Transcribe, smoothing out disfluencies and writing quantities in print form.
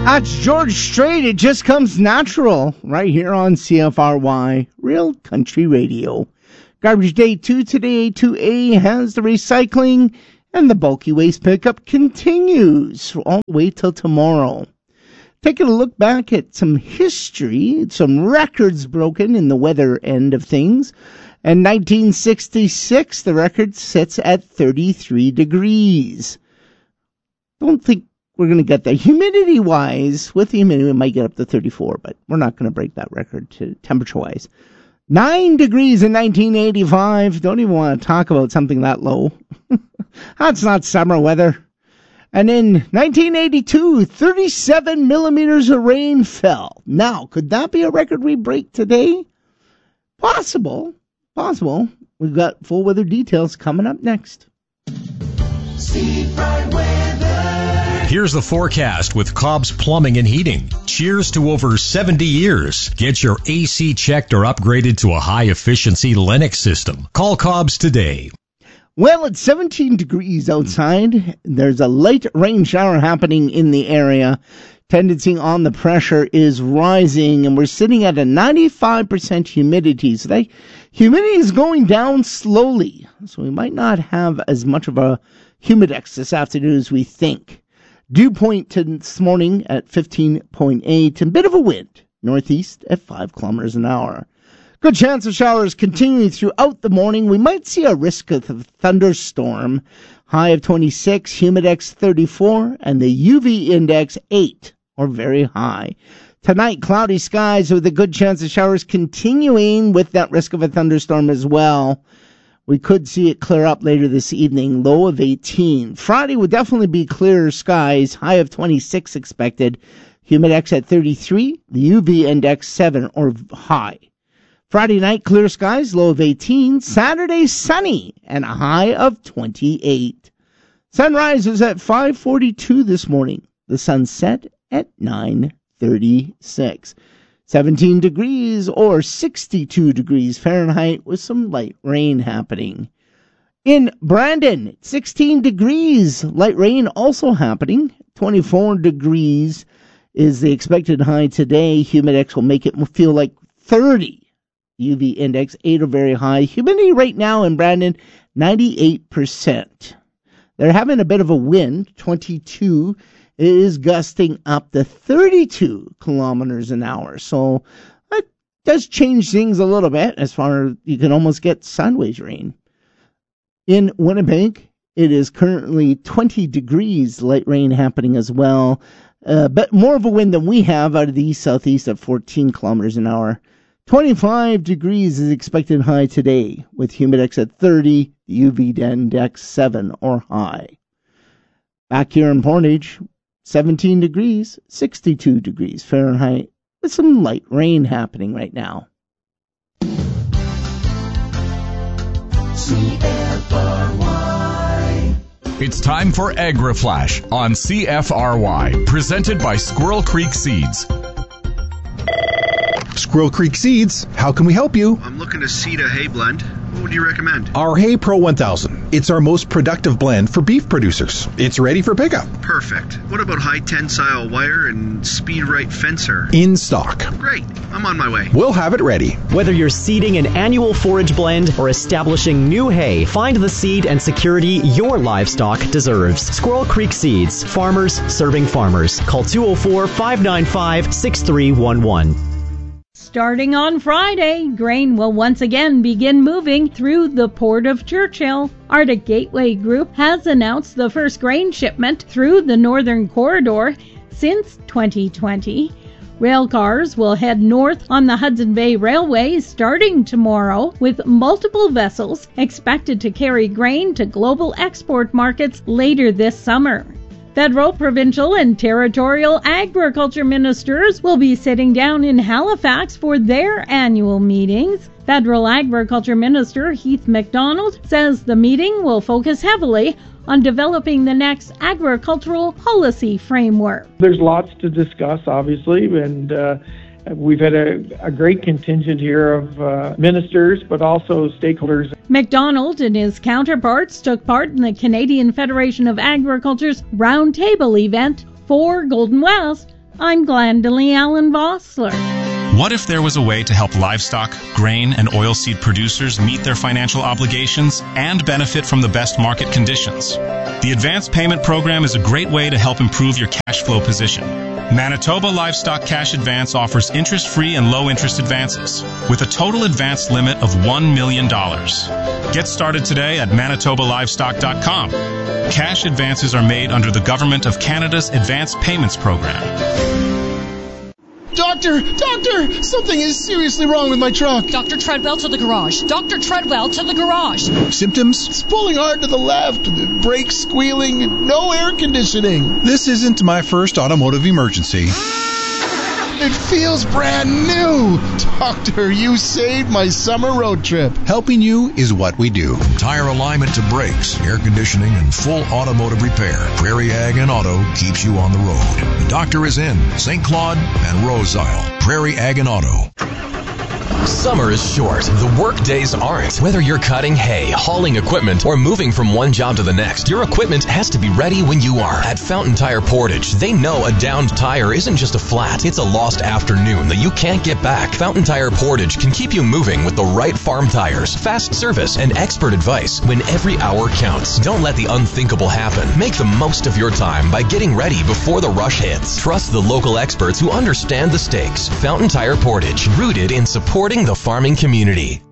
That's George Strait. It just comes natural right here on CFRY, Real Country Radio. Garbage Day 2 today, 2A has the recycling, and the bulky waste pickup continues all the way till tomorrow. Taking a look back at some history, some records broken in the weather end of things. In 1966, the record sits at 33 degrees. Don't think we're going to get there. Humidity-wise, with the humidity, we might get up to 34, but we're not going to break that record temperature-wise. 9 degrees in 1985. Don't even want to talk about something that low. That's not summer weather. And in 1982, 37 millimeters of rain fell. Now, could that be a record we break today? Possible. We've got full weather details coming up next. Steve Fry Weather. Here's the forecast with Cobb's Plumbing and Heating. Cheers to over 70 years. Get your AC checked or upgraded to a high-efficiency Lennox system. Call Cobb's today. Well, it's 17 degrees outside. There's a light rain shower happening in the area. Tendency on the pressure is rising, and we're sitting at a 95% humidity. So that humidity is going down slowly. So we might not have as much of a humidex this afternoon as we think. Dew point this morning at 15.8, and a bit of a wind, northeast at 5 kilometers an hour. Good chance of showers continuing throughout the morning. We might see a risk of a thunderstorm. High of 26, humidex 34, and the UV index 8, or very high. Tonight, cloudy skies with a good chance of showers continuing with that risk of a thunderstorm as well. We could see it clear up later this evening, low of 18. Friday would definitely be clearer skies, high of 26 expected. Humidex at 33, the UV index 7, or high. Friday night, clear skies, low of 18. Saturday, sunny, and a high of 28. Sunrise is at 5:42 this morning. The sun set at 9:36. 17 degrees or 62 degrees Fahrenheit with some light rain happening. In Brandon, 16 degrees, light rain also happening. 24 degrees is the expected high today. Humidex will make it feel like 30. UV index 8 or very high. Humidity right now in Brandon, 98%. They're having a bit of a wind, 22. It is gusting up to 32 kilometers an hour. So that does change things a little bit as far as you can almost get sideways rain. In Winnipeg, it is currently 20 degrees, light rain happening as well. But more of a wind than we have out of the east-southeast at 14 kilometers an hour. 25 degrees is expected high today with humidex at 30, UV index 7 or high. Back here in Portage, 17 degrees, 62 degrees Fahrenheit with some light rain happening right now. CFRY. It's time for AgriFlash on CFRY, presented by Squirrel Creek Seeds. Squirrel Creek Seeds, how can we help you? I'm looking to seed a hay blend. What would you recommend? Our Hay Pro 1000. It's our most productive blend for beef producers. It's ready for pickup. Perfect. What about high tensile wire and Speed Right fencer? In stock. Great. I'm on my way. We'll have it ready. Whether you're seeding an annual forage blend or establishing new hay, find the seed and security your livestock deserves. Squirrel Creek Seeds. Farmers serving farmers. Call 204-595-6311. Starting on Friday, grain will once again begin moving through the Port of Churchill. Arctic Gateway Group has announced the first grain shipment through the Northern Corridor since 2020. Rail cars will head north on the Hudson Bay Railway starting tomorrow, with multiple vessels expected to carry grain to global export markets later this summer. Federal, provincial, and territorial agriculture ministers will be sitting down in Halifax for their annual meetings. Federal Agriculture Minister Heath MacDonald says the meeting will focus heavily on developing the next agricultural policy framework. There's lots to discuss, obviously, and we've had a great contingent here of ministers, but also stakeholders. MacDonald and his counterparts took part in the Canadian Federation of Agriculture's Roundtable event for Golden West. I'm Glendalee Allen Vossler. What if there was a way to help livestock, grain, and oilseed producers meet their financial obligations and benefit from the best market conditions? The Advance Payment Program is a great way to help improve your cash flow position. Manitoba Livestock Cash Advance offers interest-free and low-interest advances with a total advance limit of $1 million. Get started today at manitobalivestock.com. Cash advances are made under the Government of Canada's Advance Payments Program. Doctor! Something is seriously wrong with my truck. Dr. Treadwell to the garage. Dr. Treadwell to the garage. Symptoms? It's pulling hard to the left, the brakes squealing, no air conditioning. This isn't my first automotive emergency. It feels brand new. Doctor, you saved my summer road trip. Helping you is what we do. Tire alignment to brakes, air conditioning, and full automotive repair. Prairie Ag and Auto keeps you on the road. The doctor is in St. Claude and Rose Isle. Prairie Ag and Auto. Summer is short. The work days aren't. Whether you're cutting hay, hauling equipment, or moving from one job to the next, your equipment has to be ready when you are. At Fountain Tire Portage, they know a downed tire isn't just a flat. It's a lost afternoon that you can't get back. Fountain Tire Portage can keep you moving with the right farm tires, fast service, and expert advice when every hour counts. Don't let the unthinkable happen. Make the most of your time by getting ready before the rush hits. Trust the local experts who understand the stakes. Fountain Tire Portage, rooted in supporting the farming community.